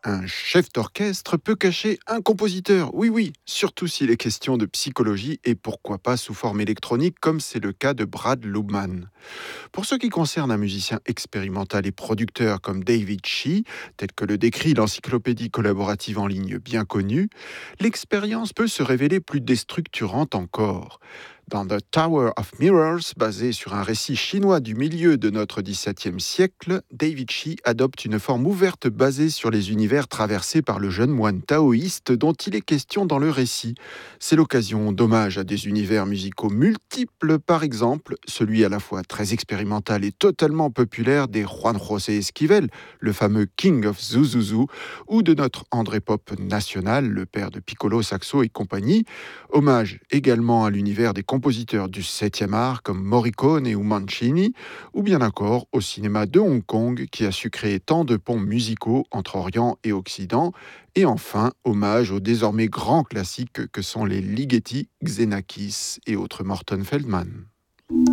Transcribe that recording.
Un chef d'orchestre peut cacher un compositeur, oui oui, surtout s'il est question de psychologie et pourquoi pas sous forme électronique comme c'est le cas de Brad Lubman. Pour ce qui concerne un musicien expérimental et producteur comme David Shee, tel que le décrit l'encyclopédie collaborative en ligne bien connue, l'expérience peut se révéler plus déstructurante encore. Dans The Tower of Mirrors, basé sur un récit chinois du milieu de notre XVIIe siècle, David Shee adopte une forme ouverte basée sur les univers traversés par le jeune moine taoïste dont il est question dans le récit. C'est l'occasion d'hommage à des univers musicaux multiples, par exemple celui à la fois très expérimental et totalement populaire des Juan José Esquivel, le fameux King of Zuzuzu, ou de notre André Pop national, le père de Piccolo, Saxo et compagnie. Hommage également à l'univers des compositeurs du 7e art comme Morricone ou Mancini, ou bien encore au cinéma de Hong Kong qui a su créer tant de ponts musicaux entre Orient et Occident. Et enfin, hommage aux désormais grands classiques que sont les Ligeti, Xenakis et autres Morton Feldman.